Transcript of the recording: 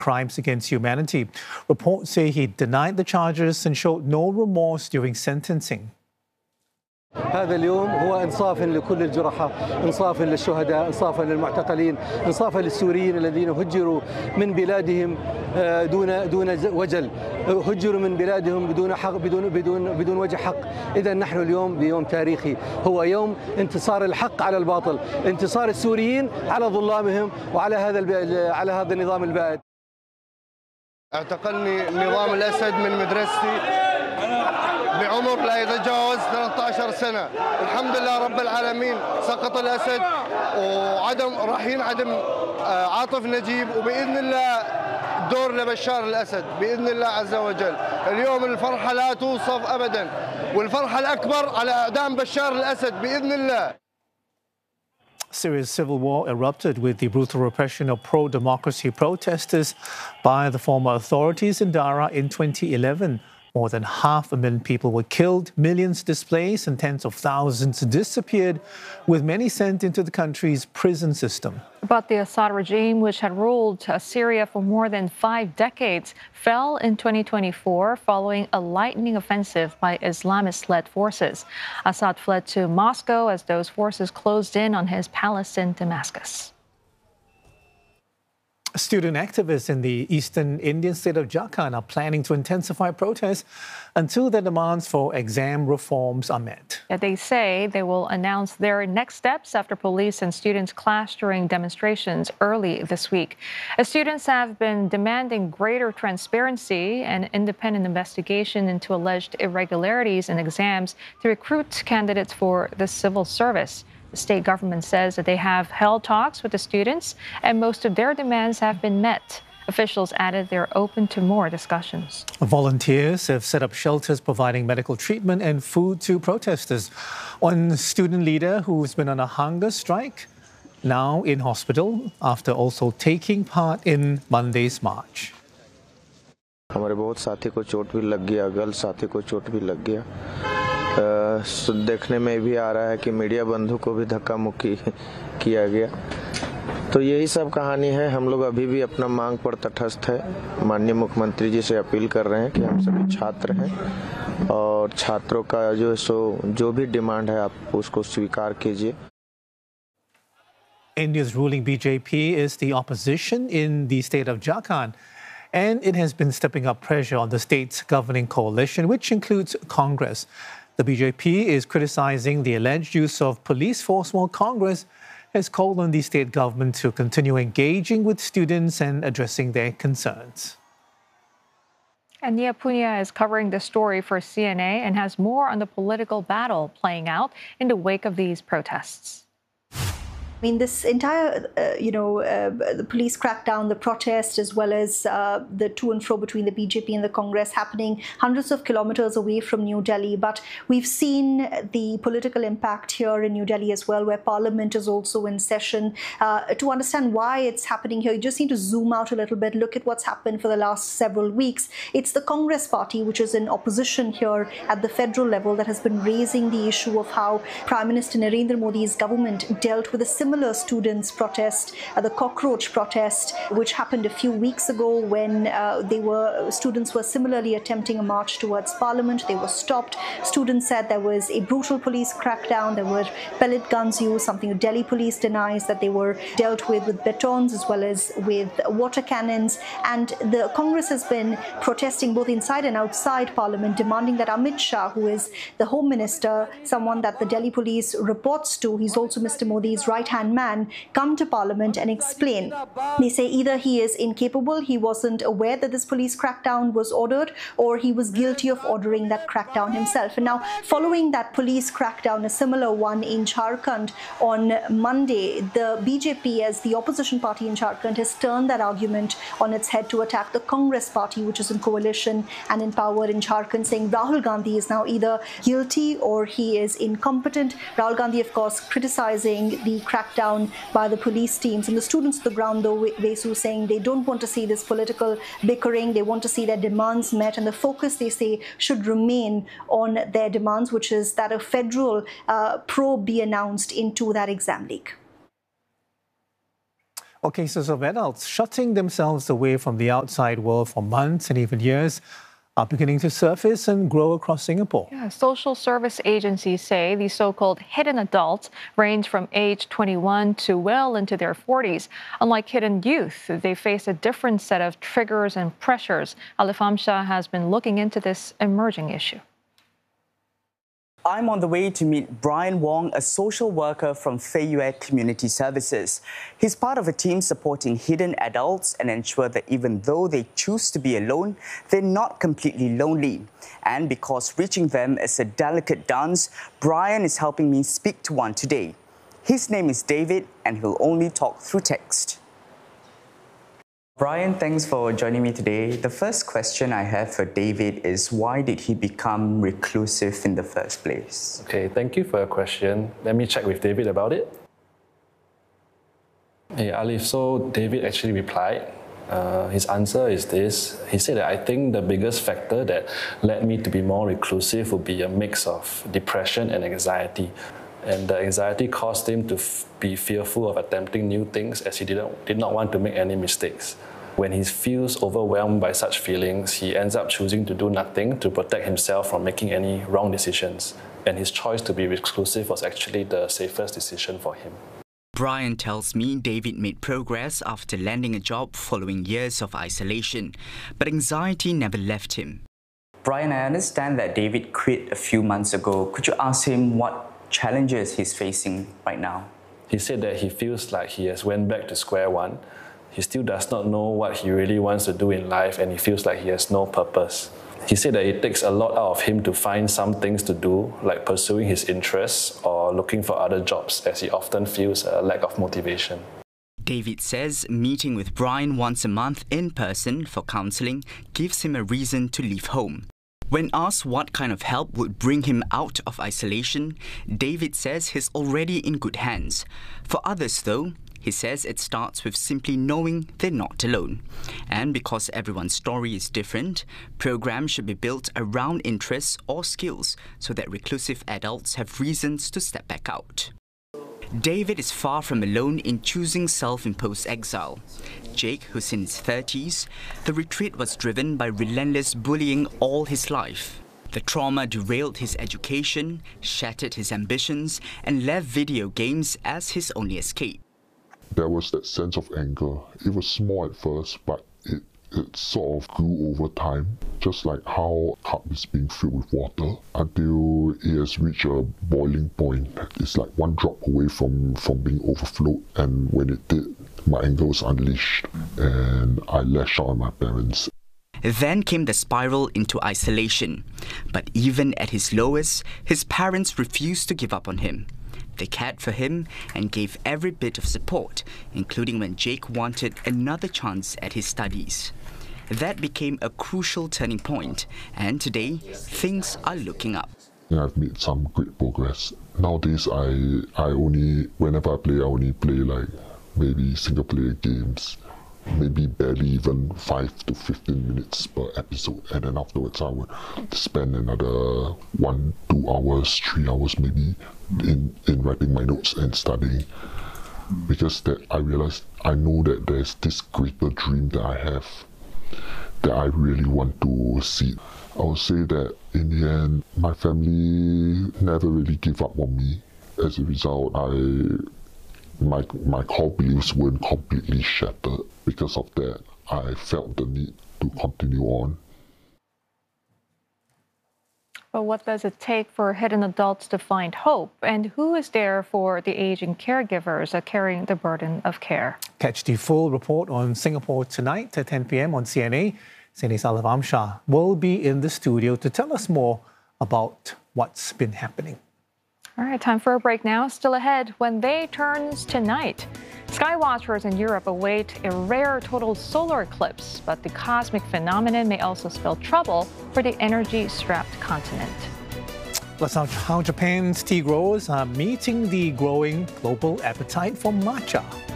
crimes against humanity. Reports say he denied the charges and showed no remorse during sentencing. هذا اليوم هو إنصاف لكل الجرحى، إنصاف للشهداء، إنصاف للمعتقلين، إنصاف للسوريين الذين هجروا من بلادهم دون وجل، هجروا من بلادهم بدون حق، بدون وجه حق. إذا نحن اليوم بيوم تاريخي، هو يوم انتصار الحق على الباطل، انتصار السوريين على ظلامهم وعلى هذا النظام البائد. اعتقلني نظام الأسد من مدرستي بعمر لا يتجاوز 13 سنة. الحمد لله رب العالمين سقط الأسد راح ينعدم عاطف نجيب، وبإذن الله دور لبشار الأسد بإذن الله عز وجل. اليوم الفرحة لا توصف أبدا، والفرحة الأكبر على إعدام بشار الأسد بإذن الله. Syria's civil war erupted with the brutal repression of pro-democracy protesters by the former authorities in Daraa in 2011. More than 500,000 people were killed, millions displaced, and tens of thousands disappeared, with many sent into the country's prison system. But the Assad regime, which had ruled Syria for more than 5 decades, fell in 2024 following a lightning offensive by Islamist-led forces. Assad fled to Moscow as those forces closed in on his palace in Damascus. Student activists in the eastern Indian state of Jharkhand are planning to intensify protests until their demands for exam reforms are met. Yeah, they say they will announce their next steps after police and students clashed during demonstrations early this week. Students have been demanding greater transparency and independent investigation into alleged irregularities in exams to recruit candidates for the civil service. The state government says that they have held talks with the students and most of their demands have been met. Officials added they're open to more discussions. Volunteers have set up shelters providing medical treatment and food to protesters. One student leader who's been on a hunger strike now in hospital after also taking part in Monday's march. हमारे बहुत साथी को चोट भी लग गया, girl साथी को चोट भी लग गया। देखने में भी आ रहा है कि मीडिया बंधु को भी धक्का मुक्की किया गया। तो यही सब कहानी है। हम लोग अभी भी अपना मांग पर तटस्थ है। माननीय मुख्यमंत्री जी से अपील कर रहे हैं कि हम सभी छात्र हैं और छात्रों का जो भी डिमांड है आप उसको स्वीकार कीजिए। India's ruling BJP is the opposition in the state of Jharkhand, and it has been stepping up pressure on the state's governing coalition, which includes Congress. The BJP is criticizing the alleged use of police force, while Congress has called on the state government to continue engaging with students and addressing their concerns. And Nia Punia is covering the story for CNA and has more on the political battle playing out in the wake of these protests. I mean, this entire, the police crackdown, the protest, as well as the to and fro between the BJP and the Congress happening hundreds of kilometers away from New Delhi. But we've seen the political impact here in New Delhi as well, where Parliament is also in session. To understand why it's happening here, you just need to zoom out a little bit, look at what's happened for the last several weeks. It's the Congress party, which is in opposition here at the federal level, that has been raising the issue of how Prime Minister Narendra Modi's government dealt with a similar students' protest, the cockroach protest, which happened a few weeks ago when students were similarly attempting a march towards Parliament. They were stopped. Students said there was a brutal police crackdown. There were pellet guns used, something the Delhi police denies, that they were dealt with batons as well as with water cannons. And the Congress has been protesting both inside and outside Parliament, demanding that Amit Shah, who is the Home Minister, someone that the Delhi police reports to, he's also Mr. Modi's right-hand man, come to Parliament and explain. They say either he is incapable, he wasn't aware that this police crackdown was ordered, or he was guilty of ordering that crackdown himself. And now, following that police crackdown, a similar one in Jharkhand on Monday, the BJP, as the opposition party in Jharkhand, has turned that argument on its head to attack the Congress party, which is in coalition and in power in Jharkhand, saying Rahul Gandhi is now either guilty or he is incompetent. Rahul Gandhi, of course, criticizing the crackdown by the police teams. And the students on the ground, though, Vesu, saying they don't want to see this political bickering. They want to see their demands met. And the focus, they say, should remain on their demands, which is that a federal probe be announced into that exam leak. Or cases of adults shutting themselves away from the outside world for months and even years are beginning to surface and grow across Singapore. Yeah, social service agencies say these so-called hidden adults range from age 21 to well into their 40s. Unlike hidden youth, they face a different set of triggers and pressures. Alif Amshah has been looking into this emerging issue. I'm on the way to meet Brian Wong, a social worker from Fei Yue Community Services. He's part of a team supporting hidden adults and ensure that even though they choose to be alone, they're not completely lonely. And because reaching them is a delicate dance, Brian is helping me speak to one today. His name is David, and he'll only talk through text. Brian, thanks for joining me today. The first question I have for David is, why did he become reclusive in the first place? Okay, thank you for your question. Let me check with David about it. Hey, Alif, so David actually replied. His answer is this. He said that I think the biggest factor that led me to be more reclusive would be a mix of depression and anxiety. And the anxiety caused him to be fearful of attempting new things as he did not want to make any mistakes. When he feels overwhelmed by such feelings, he ends up choosing to do nothing to protect himself from making any wrong decisions. And his choice to be reclusive was actually the safest decision for him. Brian tells me David made progress after landing a job following years of isolation, but anxiety never left him. Brian, I understand that David quit a few months ago. Could you ask him what challenges he's facing right now? He said that he feels like he has went back to square one. He still does not know what he really wants to do in life, and he feels like he has no purpose. He said that it takes a lot out of him to find some things to do, like pursuing his interests or looking for other jobs, as he often feels a lack of motivation. David says meeting with Brian once a month in person for counselling gives him a reason to leave home. When asked what kind of help would bring him out of isolation, David says he's already in good hands. For others, though, he says it starts with simply knowing they're not alone. And because everyone's story is different, programs should be built around interests or skills so that reclusive adults have reasons to step back out. David is far from alone in choosing self-imposed exile. Jake, who's in his 30s, the retreat was driven by relentless bullying all his life. The trauma derailed his education, shattered his ambitions, and left video games as his only escape. There was that sense of anger. It was small at first, but it sort of grew over time, just like how a cup is being filled with water until it has reached a boiling point. It's like one drop away from being overflowed, and when it did, my anger was unleashed and I lashed out at my parents. Then came the spiral into isolation. But even at his lowest, his parents refused to give up on him. They cared for him and gave every bit of support, including when Jake wanted another chance at his studies. That became a crucial turning point, and today, things are looking up. I've made some great progress. Nowadays, whenever I only play like maybe single player games, maybe barely even 5 to 15 minutes per episode, and then afterwards I would spend another 1, 2 hours, 3 hours maybe in writing my notes and studying, because that I realized I know that there's this greater dream that I have that I really want to see. I would say that in the end, my family never really gave up on me. As a result, my core beliefs weren't completely shattered. Because of that, I felt the need to continue on. But what does it take for hidden adults to find hope? And who is there for the aging caregivers carrying the burden of care? Catch the full report on Singapore tonight at 10 p.m. on CNA. CNA's Alif Amshah will be in the studio to tell us more about what's been happening. All right, time for a break now. Still ahead, when day turns to night. Skywatchers in Europe await a rare total solar eclipse, but the cosmic phenomenon may also spell trouble for the energy-strapped continent. Plus, how Japan's tea growers are meeting the growing global appetite for matcha.